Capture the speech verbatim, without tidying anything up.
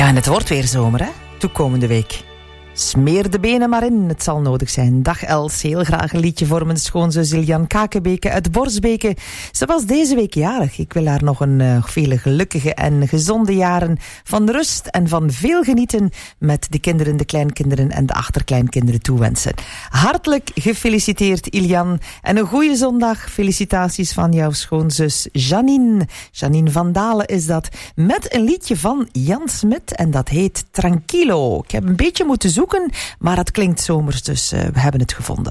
Ja, en het wordt weer zomer, hè? Toekomende week. Smeer de benen maar in, het zal nodig zijn. Dag Els, heel graag een liedje voor mijn schoonzus Iljan Kakenbeke uit Borsbeke. Ze was deze week jarig. Ik wil haar nog een uh, vele gelukkige en gezonde jaren van rust en van veel genieten met de kinderen, de kleinkinderen en de achterkleinkinderen toewensen. Hartelijk gefeliciteerd Iljan en een goede zondag. Felicitaties van jouw schoonzus Janine. Janine van Dalen is dat, met een liedje van Jan Smit en dat heet Tranquilo. Ik heb een beetje moeten zoeken, maar het klinkt zomers, dus uh, we hebben het gevonden.